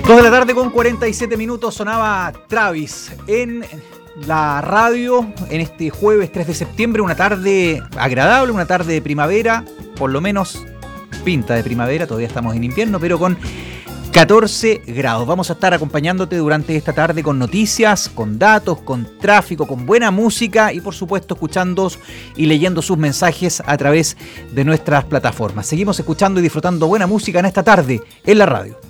2 de la tarde con 47 minutos sonaba Travis en la radio en este jueves 3 de septiembre, una tarde agradable, una tarde de primavera, por lo menos pinta de primavera, todavía estamos en invierno, pero con 14 grados. Vamos a estar acompañándote durante esta tarde con noticias, con datos, con tráfico, con buena música y por supuesto escuchando y leyendo sus mensajes a través de nuestras plataformas. Seguimos escuchando y disfrutando buena música en esta tarde en la radio.